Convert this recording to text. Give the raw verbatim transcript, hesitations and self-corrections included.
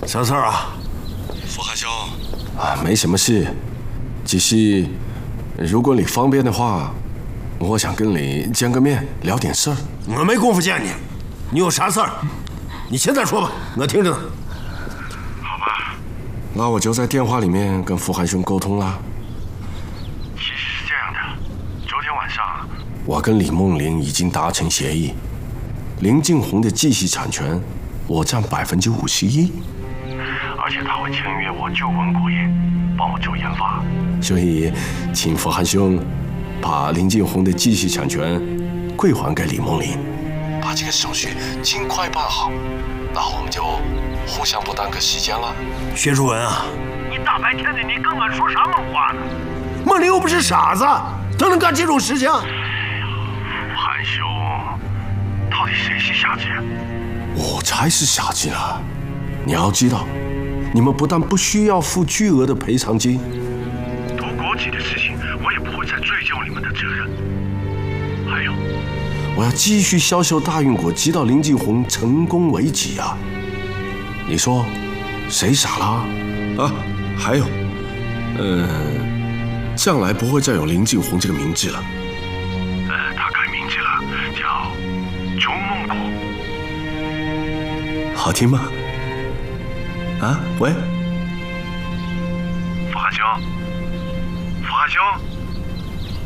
啥事儿啊？ 福汉兄， 啊，没什么事，只是如果你方便的话，我想跟你见个面，聊点事儿。 我没工夫见你，你有啥事儿？你现在说吧，我听着呢。 好吧。 那我就在电话里面跟福汉兄沟通啦。 其实是这样的，昨天晚上我跟李梦玲已经达成协议，林静红的继续产权我占百分之五十一， 而且他会签约我旧文国业，帮我做研发。 所以请福汉兄把林静红的继续产权归还给李梦玲，把这个手续尽快办好，然后我们就互相不耽搁时间了。 薛淑文啊， 你大白天的，你跟我说啥梦话呢？ 梦玲又不是傻子，她能干这种事情？ 哎呀，福汉兄，到底谁是瞎子？ 我才是傻子呢！你要知道，你们不但不需要付巨额的赔偿金， 夺国籍的事情我也不会再追究你们的责任。还有， 我要继续销售大运果，直到林静红成功为止啊！你说谁傻了？啊，还有，呃，将来不会再有林静红这个名字了。 呃，他改名字了，叫周梦果。 好听吗？啊，喂， 福汉兄，福汉兄。